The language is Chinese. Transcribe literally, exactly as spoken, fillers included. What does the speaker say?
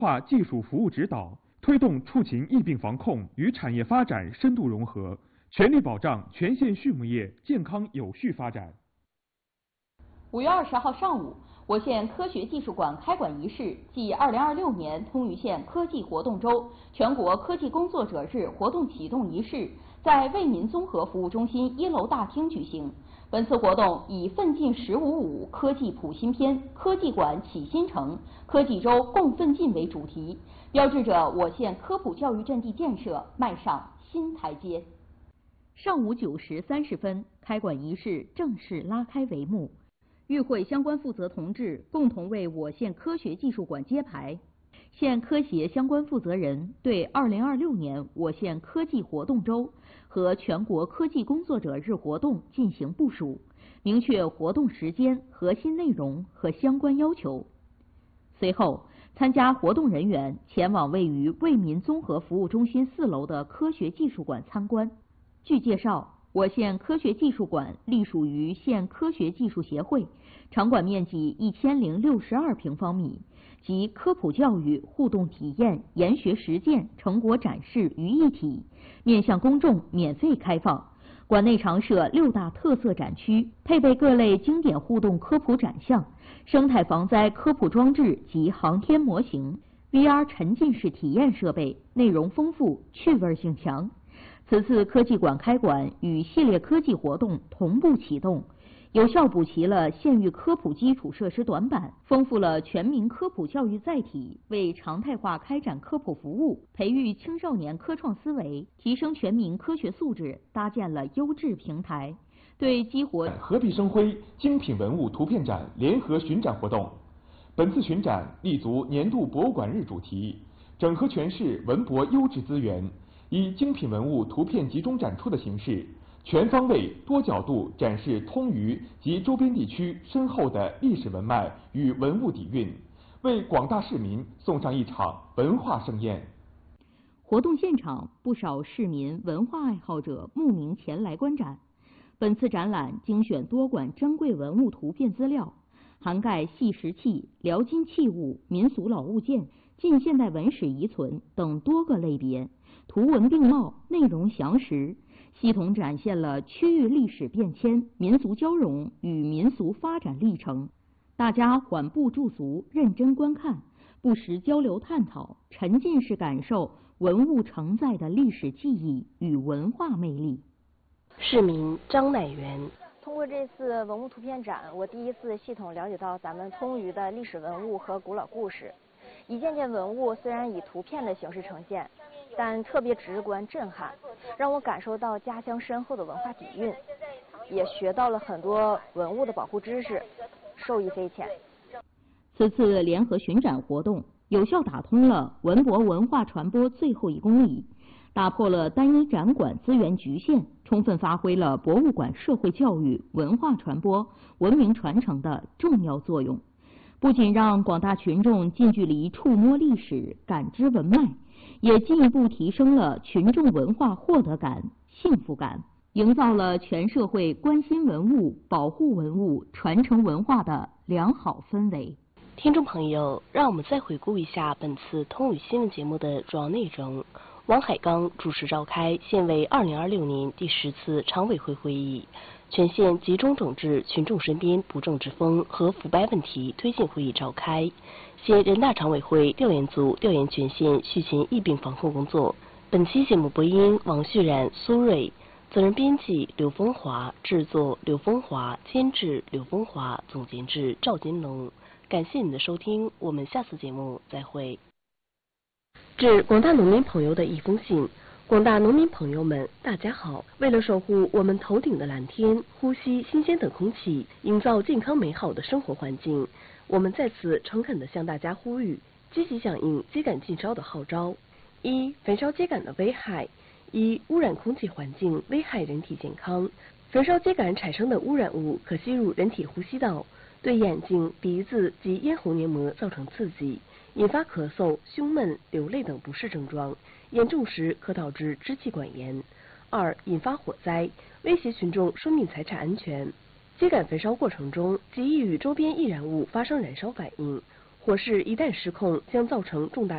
化技术服务指导，推动畜禽疫病防控与产业发展深度融合，全力保障全县畜牧业健康有序发展。 五月二十号上午，我县科学技术馆开馆仪式暨二零二六年通榆县科技活动周全国科技工作者日活动启动仪式在为民综合服务中心一楼大厅举行。本次活动以“奋进十五五”科技谱新篇、科技馆启新城、科技周共奋进为主题，标志着我县科普教育阵地建设迈上新台阶。上午九时三十分，开馆仪式正式拉开帷幕。与会相关负责同志共同为我县科学技术馆揭牌。县科协相关负责人对二零二六年我县科技活动周和全国科技工作者日活动进行部署，明确活动时间、核心内容和相关要求。随后，参加活动人员前往位于为民综合服务中心四楼的科学技术馆参观。据介绍，我县科学技术馆隶属于县科学技术协会，场馆面积一千零六十二平方米，集科普教育、互动体验、研学实践、成果展示于一体，面向公众免费开放。馆内常设六大特色展区，配备各类经典互动科普展项、生态防灾科普装置及航天模型、V R 沉浸式体验设备，内容丰富，趣味性强。此次科技馆开馆与系列科技活动同步启动，有效补齐了县域科普基础设施短板，丰富了全民科普教育载体，为常态化开展科普服务、培育青少年科创思维、提升全民科学素质搭建了优质平台。对激活合璧生辉精品文物图片展联合巡展活动，本次巡展立足年度博物馆日主题，整合全市文博优质资源，以精品文物图片集中展出的形式，全方位、多角度展示通榆及周边地区深厚的历史文脉与文物底蕴，为广大市民送上一场文化盛宴。 活动现场，不少市民、文化爱好者慕名前来观展。本次展览精选多馆珍贵文物图片资料，涵盖细石器、辽金器物、民俗老物件、近现代文史遗存等多个类别，图文并茂，内容详实，系统展现了区域历史变迁、民族交融与民俗发展历程。大家缓步驻足，认真观看，不时交流探讨，沉浸式感受文物承载的历史记忆与文化魅力。 市民张乃元。 通过这次文物图片展，我第一次系统了解到咱们通榆的历史文物和古老故事。一件件文物虽然以图片的形式呈现，但特别直观震撼，让我感受到家乡深厚的文化底蕴，也学到了很多文物的保护知识，受益匪浅。 此次联合巡展活动有效打通了文博文化传播最后一公里，打破了单一展馆资源局限，充分发挥了博物馆社会教育、文化传播、文明传承的重要作用。不仅让广大群众近距离触摸历史、感知文脉，也进一步提升了群众文化获得感、幸福感，营造了全社会关心文物、保护文物、传承文化的良好氛围。 听众朋友，让我们再回顾一下本次通榆新闻节目的主要内容。王海刚主持召开县委二零二六年第十次常委会会议，全县集中整治群众身边不正之风和腐败问题推进会议召开。县人大常委会调研组调研全县畜禽疫病防控工作。本期节目播音王旭然、苏瑞，责任编辑刘风华，制作刘风华，监制刘风华，总监制赵金龙。感谢您的收听，我们下次节目再会。致广大农民朋友的一封信。广大农民朋友们，大家好！为了守护我们头顶的蓝天，呼吸新鲜的空气，营造健康美好的生活环境，我们在此诚恳地向大家呼吁，积极响应秸秆禁烧的号召。一、焚烧秸秆的危害。一、污染空气环境，危害人体健康。焚烧秸秆产生的污染物可吸入人体呼吸道，对眼睛、鼻子及咽喉黏膜造成刺激，引发咳嗽、胸闷、流泪等不适症状，严重时可导致支气管炎。二、引发火灾，威胁群众生命财产安全。秸秆焚烧过程中极易与周边易燃物发生燃烧反应，火势一旦失控，将造成重大